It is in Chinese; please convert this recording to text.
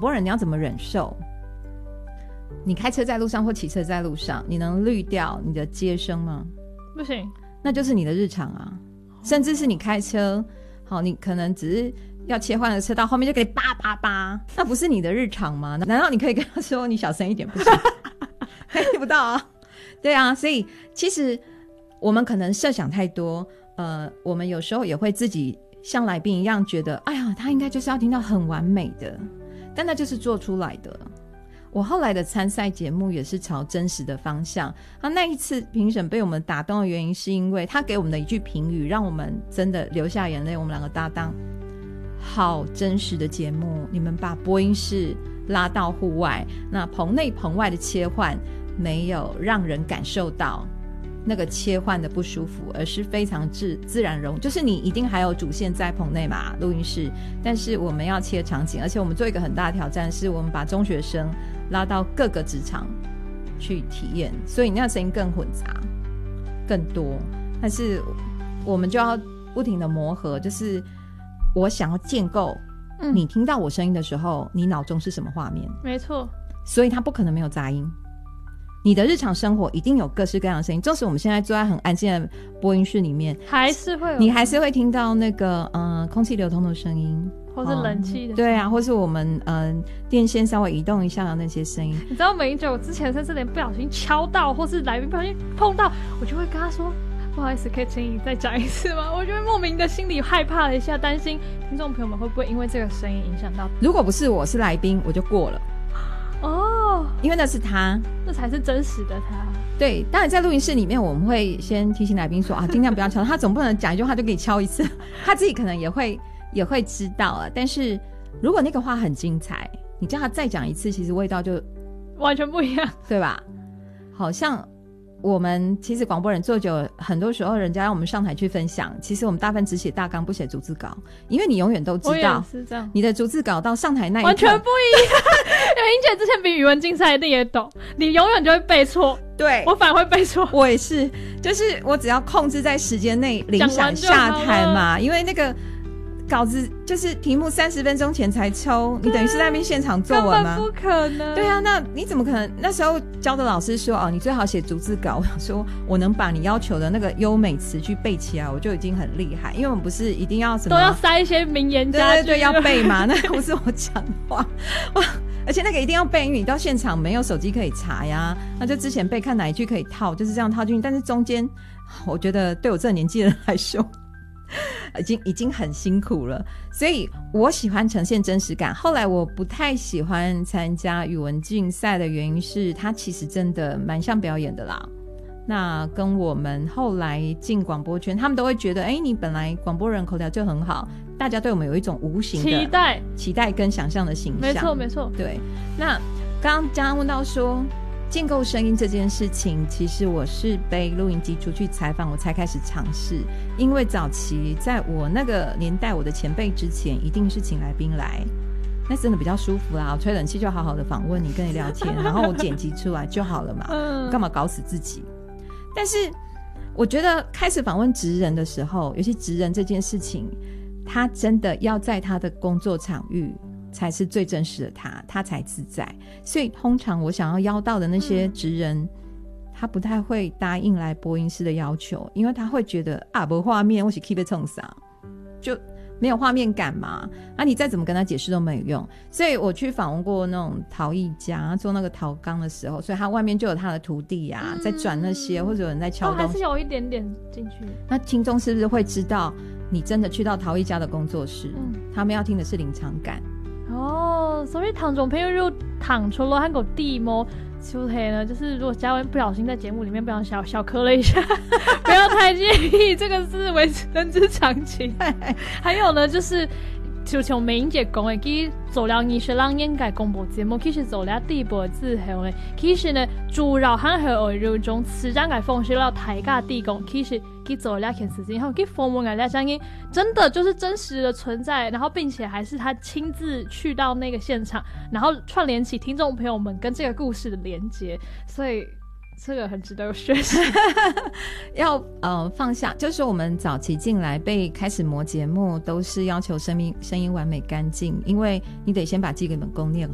播人你要怎么忍受？你开车在路上或骑车在路上，你能滤掉你的街声吗？ 不行， 那就是你的日常啊。甚至是你开车，好，你可能只是要切换的车道，后面就给你叭叭叭，那不是你的日常吗？难道你可以跟他说你小声一点？不行，听不到啊。对啊，所以其实我们可能设想太多，我们有时候也会自己像来宾一样觉得，哎呀，他应该就是要听到很完美的，但那就是做出来的。我后来的参赛节目也是朝真实的方向，那一次评审被我们打动的原因是因为他给我们的一句评语让我们真的流下眼泪。我们两个搭档，好真实的节目，你们把播音室拉到户外，那棚内棚外的切换没有让人感受到那个切换的不舒服，而是非常自然融，就是你一定还有主线在棚内嘛，录音室，但是我们要切场景，而且我们做一个很大的挑战，是我们把中学生拉到各个职场去体验，所以那声音更混杂更多，但是我们就要不停的磨合，就是我想要建构，你听到我声音的时候你脑中是什么画面， 没错， 所以它不可能没有杂音，你的日常生活一定有各式各样的声音，纵使我们现在坐在很安静的播音室里面， 还是会有， 你还是会听到那个空气流通的声音， 或是冷气的， 对啊，或是我们电线稍微移动一下的那些声音。 你知道美酒我之前甚至连不小心敲到，或是来宾不小心碰到，我就会跟他说不好意思，可以请你再讲一次吗？我就会莫名的心里害怕了一下，担心听众朋友们会不会因为这个声音影响到。 如果不是我是来宾，我就过了哦，因为那是他， 那才是真实的他。 对，当然在录音室里面我们会先提醒来宾说啊，尽量不要敲，他总不能讲一句话就给你敲一次，他自己可能也会知道啊。但是如果那个话很精彩，你叫他再讲一次，其实味道就完全不一样， 对吧？好像我们其实广播人做久了，很多时候人家让我们上台去分享，其实我们大部分只写大纲不写逐字稿，因为你永远都知道你的逐字稿到上台那一刻完全不一样。英姐之前比语文竞赛一定也懂，你永远就会背错， 对， 我反而会背错。 我也是，就是我只要控制在时间内铃响下台嘛，因为那个稿子就是题目30分钟前才抽，你等于是在那边现场作文吗？ 根本不可能。 对啊，那你怎么可能？那时候教的老师说哦，你最好写逐字稿。我想说，我能把你要求的那个优美词句背起来，我就已经很厉害。因为我们不是一定要什么都要塞一些名言佳句， 对，要背嘛，那不是我讲话哇。而且那个一定要背，因为你到现场没有手机可以查呀，那就之前背看哪一句可以套，就是这样套进去。但是中间，我觉得对我这个年纪的人来说，已经很辛苦了，所以我喜欢呈现真实感。后来我不太喜欢参加语文竞赛的原因是，它其实真的蛮像表演的啦。那跟我们后来进广播圈，他们都会觉得，你本来广播人口条就很好，大家对我们有一种无形的期待跟想象的形象。 没错没错， 对。那刚刚嘉安问到说建构声音这件事情，其实我是背录音机出去采访我才开始尝试，因为早期在我那个年代，我的前辈之前一定是请来宾来，那真的比较舒服啦，我吹冷气就好好的访问你，跟你聊天，然后我剪辑出来就好了嘛，干嘛搞死自己？但是我觉得开始访问职人的时候，尤其职人这件事情，他真的要在他的工作场域才是最真实的他才自在。所以通常我想要邀到的那些职人，他不太会答应来播音室的要求，因为他会觉得啊，没画面我是 keep it 冲啥，就没有画面感嘛，你再怎么跟他解释都没有用。所以我去访问过那种陶艺家做那个陶缸的时候，所以他外面就有他的徒弟啊，在转那些，或者有人在敲东西， 还是有一点点进去。 那听众是不是会知道你真的去到陶艺家的工作室，他们要听的是临场感哦。所以听众朋友如果躺出了那个地摸就黑呢，就是如果嘉文不小心在节目里面不小心小磕了一下，不要太介意，这个是人之常情。还有呢，就是就像美英姐讲的，其实做了艺术人应该广播节目，其实做了第一步之後呢，其實呢主要還係為咗種自然嘅方式，了大家地講，其實佢做了件事情後，佢訪問嘅聲音真的就是真實的存在，然後並且還是他親自去到那個現場，然後串聯起聽眾朋友們跟這個故事的連結，所以這個很值得學習。 要放下，就是我們早期進來被開始磨節目，都是要求聲音完美乾淨，因為你得先把基本功練好。